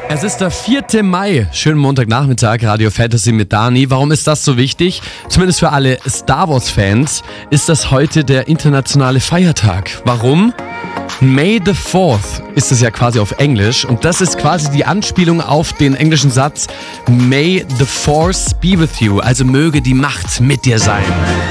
Es ist der 4. Mai, schönen Montagnachmittag, Radio Fantasy mit Dani. Warum ist das so wichtig? Zumindest für alle Star Wars Fans ist das heute der internationale Feiertag. Warum? May the 4th ist es ja quasi auf Englisch und das ist quasi die Anspielung auf den englischen Satz May the Force be with you, also möge die Macht mit dir sein.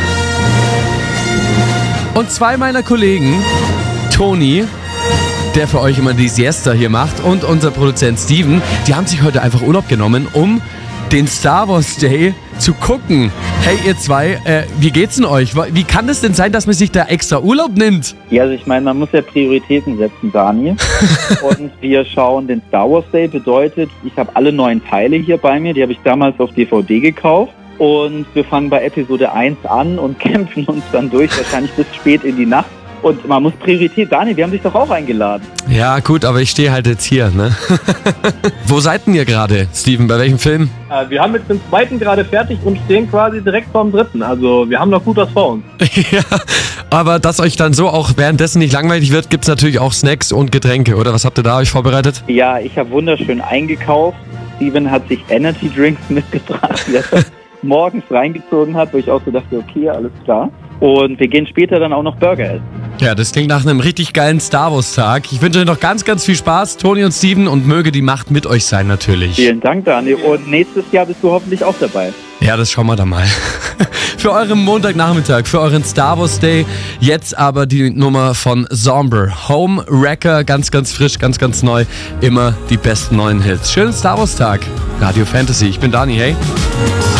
Und zwei meiner Kollegen, Toni, der für euch immer die Siesta hier macht, und unser Produzent Steven, die haben sich heute einfach Urlaub genommen, um den Star Wars Day zu gucken. Hey ihr zwei, wie geht's denn euch? Wie kann es denn sein, dass man sich da extra Urlaub nimmt? Ja, also ich meine, man muss ja Prioritäten setzen, Dani. Und wir schauen den Star Wars Day, bedeutet, ich habe alle 9 Teile hier bei mir, die habe ich damals auf DVD gekauft. Und wir fangen bei Episode 1 an und kämpfen uns dann durch, wahrscheinlich bis spät in die Nacht. Und man muss Priorität. Dani, wir haben dich doch auch eingeladen. Ja, gut, aber ich stehe halt jetzt hier, ne? Wo seid denn ihr gerade, Steven? Bei welchem Film? Wir haben jetzt den 2. gerade fertig und stehen quasi direkt vorm 3. Also wir haben noch gut was vor uns. Ja, aber dass euch dann so auch währenddessen nicht langweilig wird, gibt's natürlich auch Snacks und Getränke, oder? Was habt ihr da euch vorbereitet? Ja, ich habe wunderschön eingekauft. Steven hat sich Energy Drinks mitgebracht, die er morgens reingezogen hat, wo ich auch so dachte, okay, alles klar. Und wir gehen später dann auch noch Burger essen. Ja, das klingt nach einem richtig geilen Star Wars Tag. Ich wünsche euch noch ganz, ganz viel Spaß, Toni und Steven, und möge die Macht mit euch sein natürlich. Vielen Dank, Dani. Und nächstes Jahr bist du hoffentlich auch dabei. Ja, das schauen wir dann mal. Für euren Montagnachmittag, für euren Star Wars Day, jetzt aber die Nummer von Zomber. Home Wrecker, ganz, ganz frisch, ganz, ganz neu. Immer die besten neuen Hits. Schönen Star Wars Tag. Radio Fantasy, ich bin Dani, hey.